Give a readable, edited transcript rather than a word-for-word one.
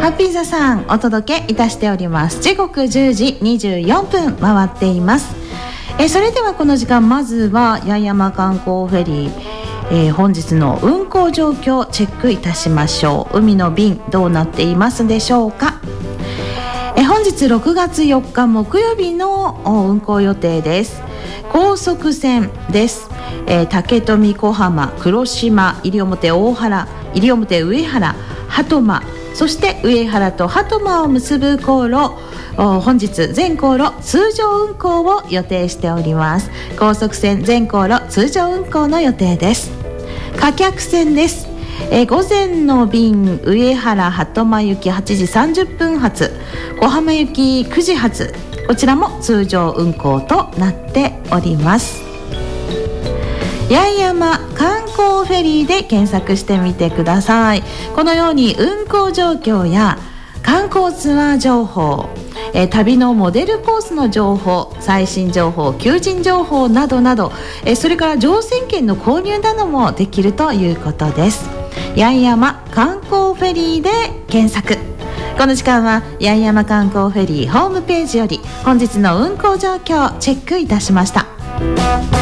ハッピーザさんお届けいたしております。時刻10時24分回っています。それではこの時間、まずは八重山観光フェリー、本日の運航状況チェックいたしましょう。海の便どうなっていますでしょうか。本日6月4日木曜日の運航予定です。高速船です。竹富小浜、黒島、西表大原、西表上原、鳩間、そして上原と鳩間を結ぶ航路、本日全航路通常運航を予定しております。高速船全航路通常運航の予定です。貨客船です。午前の便、上原鳩間行き8時30分発、小浜行き9時発、こちらも通常運航となっております。八重山観光フェリーで検索してみてください。このように運航状況や観光ツアー情報、旅のモデルコースの情報、最新情報、求人情報などなど、それから乗船券の購入などもできるということです。八重山観光フェリーで検索。この時間は八重山観光フェリーホームページより本日の運航状況チェックいたしました。